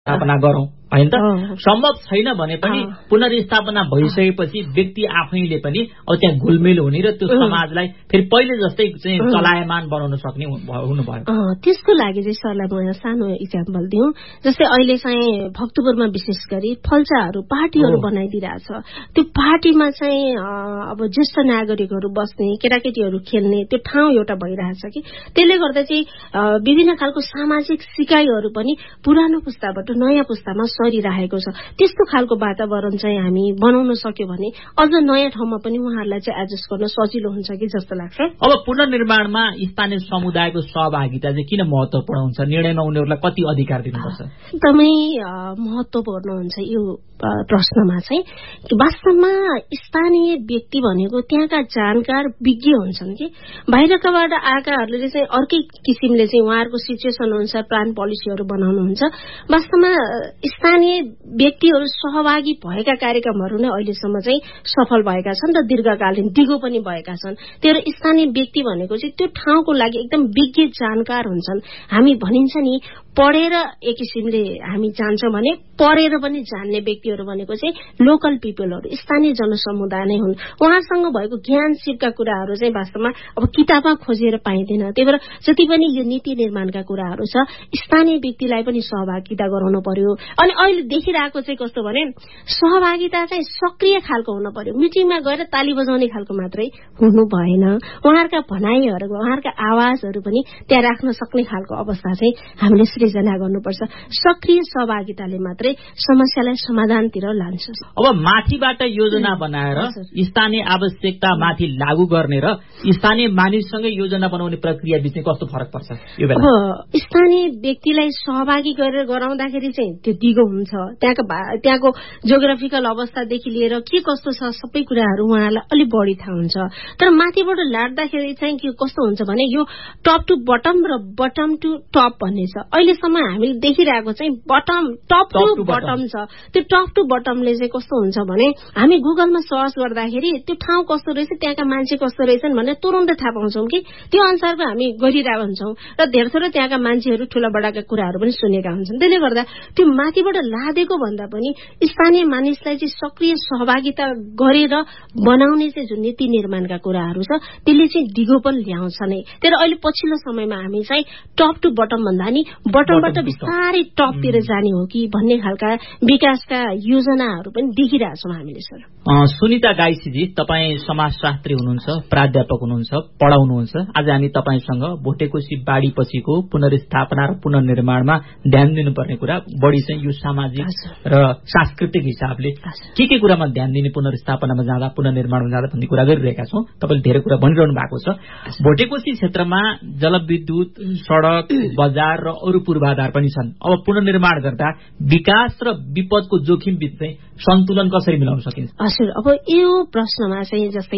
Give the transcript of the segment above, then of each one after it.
स्थापना गरौँ हैन त। सम्भव छैन भने पनि पुनर्स्थापना भइसकेपछि व्यक्ति आफैले पनि अब त्यहाँ घुलमेल हुने र त्यो समाजलाई फेरि पहिले जस्तै चाहिँ चलायमान बनाउन सक्ने हुनुभयो। त्यसको लागि चाहिँ सरलाई म सानो इक्जाम्पल दिउँ। जस्तै अहिले चाहिँ भक्तपुरमा विशेष गरी फल्चाहरू पार्टीहरू बनाइदिरहेछ। त्यो पार्टीमा चाहिँ अब ज्येष्ठ नागरिकहरू बस्ने, केटाकेटीहरू खेल्ने त्यो ठाउँ एउटा भइरहेछ कि त्यसले गर्दा चाहिँ विभिन्न खालको सामाजिक सिकाइहरू पनि पुरानो पुस्ताबाट नयाँ पुस्तामा सरिरहेको छ। त्यस्तो खालको वातावरण चाहिँ हामी बनाउन सक्यो भने अझ नयाँ ठाउँमा पनि उहाँहरूलाई चाहिँ एडजस्ट गर्न सजिलो हुन्छ कि जस्तो लाग्छ। अब पुनर्निर्माणमा स्थानीय समुदायको सहभागिता चाहिँ किन महत्वपूर्ण हुन्छ? निर्णयमा उनीहरूलाई कति अधिकार दिनुपर्छ? एकदमै महत्वपूर्ण हुन्छ यो प्रश्नमा चाहिँ। वास्तवमा स्थानीय व्यक्ति भनेको त्यहाँका जानकार विज्ञ हुन्छन् कि बाहिरकाबाट आएकाहरूले चाहिँ अर्कै किसिमले चाहिँ उहाँहरूको सिचुएसन अनुसार प्लान पोलिसीहरू बनाउनुहुन्छ। वास्तवमा स्थानीय व्यक्तिहरू सहभागी भएका कार्यक्रमहरू नै अहिलेसम्म चाहिँ सफल भएका छन् र दीर्घकालीन दिगो पनि भएका छन्। त्यो स्थानीय व्यक्ति भनेको चाहिँ त्यो ठाउँको लागि एकदम विज्ञ जानकार हुन्छन्। हामी भनिन्छ नि पढेर एक किसिमले हामी जान्छौँ भने पढेर पनि जान्ने व्यक्तिहरू भनेको चाहिँ लोकल पिपलहरू, स्थानीय जनसमुदाय नै हुन्। उहाँसँग भएको ज्ञान सिपका कुराहरू चाहिँ वास्तवमा अब किताबमा खोजेर पाइँदैन। त्यही भएर जति पनि यो नीति निर्माणका कुराहरू छ स्थानीय व्यक्तिलाई पनि सहभागिता गराउनु पर्यो। अनि अहिले देखिरहेको चाहिँ कस्तो भने सहभागिता चाहिँ सक्रिय खालको हुन पर्यो। मिटिङमा गएर ताली बजाउने खालको मात्रै हुनु भएन। उहाँहरूका भनाइहरू, उहाँहरूका आवाजहरू पनि त्यहाँ राख्न सक्ने खालको अवस्था चाहिँ हामीले सृजना गर्नुपर्छ। सक्रिय सहभागिताले मात्रै समस्यालाई समाधानतिर लान्छ। अब माथिबाट योजना बनाएर स्थानीय आवश्यकता माथि लागू गर्ने र स्थानीय मानिससँगै योजना बनाउने प्रक्रिया बीच कस्तो फरक पर्छ यो बेला? अब स्थानीय व्यक्तिलाई सहभागी गरेर गराउँदाखेरि चाहिँ त्यो दिगो हुन्छ। त्यहाँको जियोग्राफिकल अवस्थादेखि लिएर के कस्तो छ सबै कुराहरू उहाँलाई अलि बढी थाहा हुन्छ। तर माथिबाट लाड्दाखेरि चाहिँ के कस्तो हुन्छ भने यो टप टु बटम र बटम टु टप भन्ने छ। अहिलेसम्म हामीले देखिरहेको चाहिँ टप टु बटम छ। त्यो टप टु बटमले चाहिँ कस्तो हुन्छ भने हामी गुगलमा सर्च गर्दाखेरि त्यो ठाउँ कस्तो रहेछ, त्यहाँका मान्छे कस्तो रहेछन् भनेर तुरन्तै थाहा पाउँछौँ कि त्यो अनुसारको हामी गरिरहेको हुन्छौँ र धेर थोरै त्यहाँका मान्छेहरू ठूला बडाका कुराहरू पनि सुनेका हुन्छन्। त्यसले गर्दा त्यो माथिबाट लादेको भन्दा पनि स्थानीय मानिसलाई चाहिँ सक्रिय सहभागिता गरेर बनाउने चाहिँ जुन नीति निर्माणका कुराहरू छ त्यसले चाहिँ दिगो पनि ल्याउँछ नै। तर अहिले पछिल्लो समयमा हामी चाहिँ टप टु बटम भन्दा नि बटमबाट बिस्तारै टपतिर जाने हो कि भन्ने खालका विकासका योजनाहरू पनि देखिरहेछौँ हामीले। सर सुनिता गाइसीजी, तपाईँ समाजशास्त्री हुनुहुन्छ, प्राध्यापक हुनुहुन्छ, पढाउनुहुन्छ। आज हामी तपाईसँग भोटेकोशी बाढीपछिको पुनर्स्थापना र पुनर्निर्माणमा ध्यान दिनुपर्ने कुरा बढी चाहिँ यो सामाजिक र सांस्कृतिक हिसाबले के कुरामा ध्यान दिने पुनर्स्थापनामा जाँदा पुनर्निर्माणमा जाँदा भन्ने कुरा गरिरहेका छौँ। तपाईँले धेरै कुरा भनिरहनु भएको छ। भोटेकोशी क्षेत्रमा जलविद्युत, सड़क, बजार र अरू पूर्वाधार पनि छन्। अब पुनर्निर्माण गर्दा विकास र विपदको जोखिम बीच चाहिँ सन्तुलन कसरी मिलाउन सकिन्छ? हजुर, अब यो प्रश्नमा चाहिँ जस्तै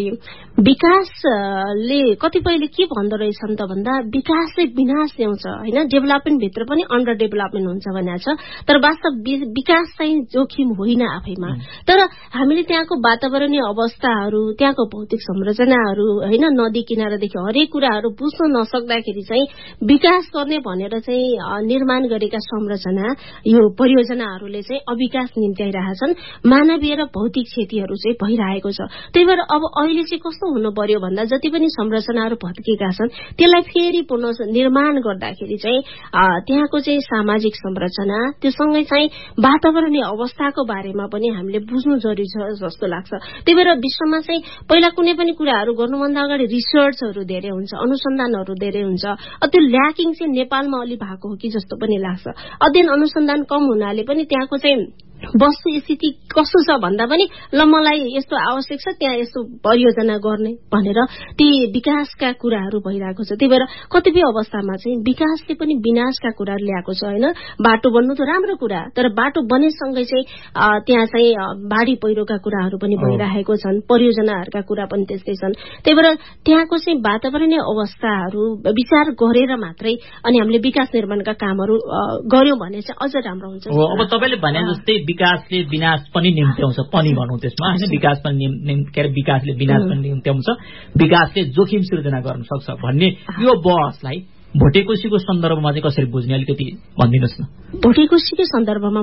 विकासले कतिपयले के भन्दो रहेछन् त भन्दा विकासले विनाश ल्याउँछ होइन, डेभलपमेन्ट भित्र पनि अन्डर डेभलपमेन्ट हुन्छ भनेको छ। तर वास्तव विकास चाहिँ जोखिम होइन आफैमा। तर हामीले त्यहाँको वातावरणीय अवस्थाहरू, त्यहाँको भौतिक संरचनाहरू होइन, नदी किनारादेखि हरेक कुराहरू बुझ्न नसक्दाखेरि चाहिँ विकास गर्ने भनेर चाहिँ निर्माण गरेका संरचना यो परियोजनाहरूले चाहिँ अविकास निम्त्याइरहेछन्। मानवीय र भौतिक क्षतिहरू चाहिँ भइरहेको छ। त्यही भएर अब अहिले चाहिँ कस्तो हुनु पर्यो भन्दा जति पनि संरचनाहरू भत्किएका छन् त्यसलाई फेरि पुनर्निर्माण गर्दाखेरि चाहिँ त्यहाँको चाहिँ सामाजिक संरचना त्योसँगै चाहिँ वातावरणीय अवस्थाको बारेमा पनि हामीले बुझ्नु जरुरी छ जस्तो लाग्छ। त्यही भएर विश्वमा चाहिँ पहिला कुनै पनि कुराहरू गर्नुभन्दा अगाडि रिसर्चहरू धेरै हुन्छ, अनुसन्धानहरू धेरै हुन्छ। त्यो ल्याकिङ चाहिँ नेपालमा अलि भएको हो कि जस्तो पनि लाग्छ। अध्ययन अनुसन्धान कम हुनाले पनि त्यहाँको चाहिँ वस्तुस्थिति कस्तो छ भन्दा पनि ल मलाई यस्तो आवश्यक छ त्यहाँ यस्तो परियोजना गर्ने भनेर ती विकासका कुराहरू भइरहेको छ। त्यही भएर कतिपय अवस्थामा चाहिँ विकासले पनि विनाशका कुराहरू ल्याएको छ होइन। बाटो बन्नु त राम्रो कुरा, तर बाटो बनेसँगै चाहिँ त्यहाँ चाहिँ बाढी पहिरोका कुराहरू पनि भइरहेको छन्, परियोजनाहरूका कुरा पनि त्यस्तै छन्। त्यही भएर त्यहाँको चाहिँ वातावरणीय अवस्थाहरू विचार गरेर मात्रै अनि हामीले विकास निर्माणका कामहरू गर्यौं भने चाहिँ अझ राम्रो हुन्छ। अब तपाईले भने जस्तै विकासले विनाश पनि निम्त्याउँछ पनि भनौं त्यसमा हैन, विकास पनि विकासले विनाश पनि निम्त्याउँछ, विकासले जोखिम सृजना गर्न सक्छ भन्ने यो बहसलाई भोटेकोसीको सन्दर्भमा चाहिँ कसरी बुझ्ने अलिकति भनिदिनुहोस् न। भोटेकोसीको सन्दर्भमा